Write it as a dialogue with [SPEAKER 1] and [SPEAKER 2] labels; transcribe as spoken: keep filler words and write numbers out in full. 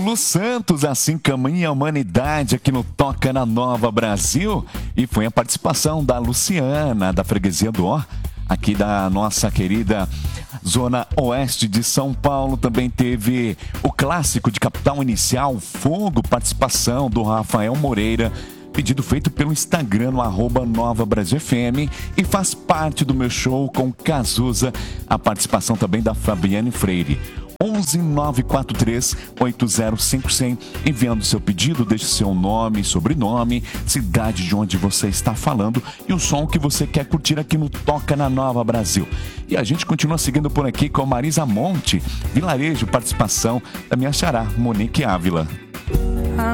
[SPEAKER 1] Lu Santos, assim caminha a humanidade aqui no Toca na Nova Brasil. E foi a participação da Luciana, da Freguesia do Ó, aqui da nossa querida Zona Oeste de São Paulo. Também teve o clássico de Capital Inicial, Fogo, participação do Rafael Moreira. Pedido feito pelo Instagram, no arroba Nova Brasil F M, e faz parte do meu show com Cazuza, a participação também da Fabiane Freire. onze nove quatro três oito zero cinco zero zero, enviando seu pedido, deixe seu nome, sobrenome, cidade de onde você está falando e o som que você quer curtir aqui no Toca na Nova Brasil. E a gente continua seguindo por aqui com a Marisa Monte, Vilarejo, participação da minha xará, Monique Ávila.